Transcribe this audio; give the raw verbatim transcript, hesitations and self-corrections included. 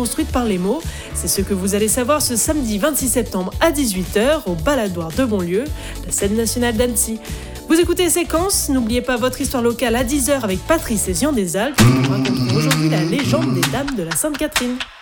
construite par les mots. C'est ce que vous allez savoir ce samedi vingt-six septembre à dix-huit heures au Baladoir de Bonlieu, la scène nationale d'Annecy. Vous écoutez Séquence, n'oubliez pas votre histoire locale à dix heures avec Patrice et Zion des Alpes. Nous racontons aujourd'hui la légende des Dames de la Sainte-Catherine.